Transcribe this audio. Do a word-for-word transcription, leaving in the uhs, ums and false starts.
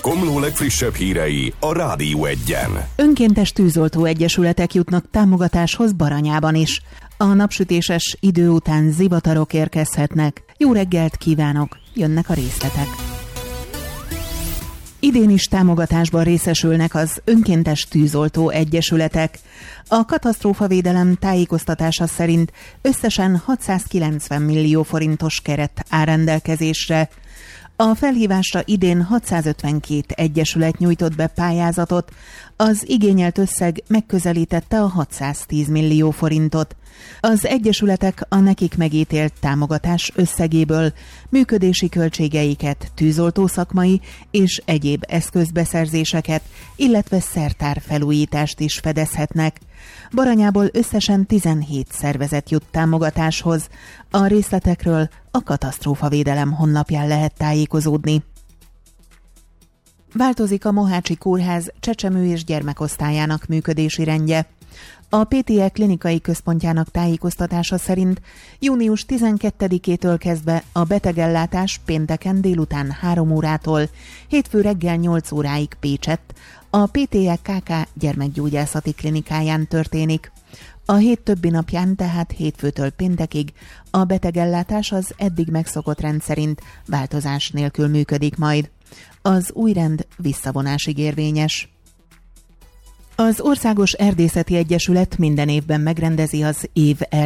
Komló legfrissebb hírei a Rádió Egyen. Önkéntes tűzoltó egyesületek jutnak támogatáshoz Baranyában is. A napsütéses idő után zivatarok érkezhetnek. Jó reggelt kívánok! Jönnek a részletek. Idén is támogatásban részesülnek az önkéntes tűzoltó egyesületek. A katasztrófavédelem tájékoztatása szerint összesen hatszázkilencven millió forintos keret áll rendelkezésre. A felhívásra idén hatszázötvenkét egyesület nyújtott be pályázatot, az igényelt összeg megközelítette a hatszáztíz millió forintot. Az egyesületek a nekik megítélt támogatás összegéből működési költségeiket, tűzoltó szakmai és egyéb eszközbeszerzéseket, illetve szertárfelújítást is fedezhetnek. Baranyából összesen tizenhét szervezet jut támogatáshoz. A részletekről a katasztrófavédelem honlapján lehet tájékozódni. Változik a Mohácsi Kórház csecsemő és gyermekosztályának működési rendje. A pé té e klinikai központjának tájékoztatása szerint június tizenkettedikétől kezdve a betegellátás pénteken délután három órától, hétfő reggel nyolc óráig Pécsett, a pé té e ká ká gyermekgyógyászati klinikáján történik. A hét többi napján, tehát hétfőtől péntekig a betegellátás az eddig megszokott rend szerint változás nélkül működik majd. Az új rend visszavonásig érvényes. Az Országos Erdészeti Egyesület minden évben megrendezi az év